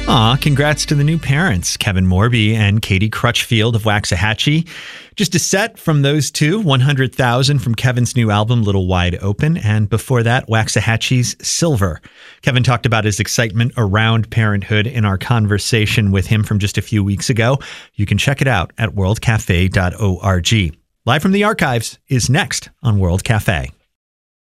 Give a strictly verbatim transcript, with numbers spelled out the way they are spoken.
Aw, congrats to the new parents, Kevin Morby and Katie Crutchfield of Waxahachie. Just a set from those two, one hundred thousand from Kevin's new album, Little Wide Open, and before that, Waxahachie's Silver. Kevin talked about his excitement around parenthood in our conversation with him from just a few weeks ago. You can check it out at world cafe dot org. Live from the archives is next on World Cafe.